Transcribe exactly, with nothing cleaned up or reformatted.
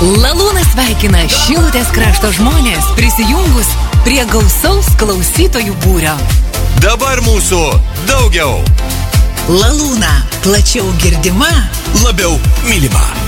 Lalūna sveikina Šilutės krašto žmonės prisijungus prie gausaus klausytojų būrio. Dabar mūsų daugiau. Lalūna plačiau girdima, labiau mylima.